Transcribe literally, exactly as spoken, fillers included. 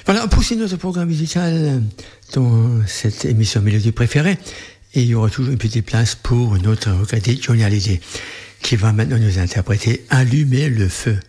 Voilà, on poursuit notre programme musical dans cette émission Mélodie préférée. Et il y aura toujours une petite place pour notre regretté Johnny Hallyday, qui va maintenant nous interpréter Allumer le feu.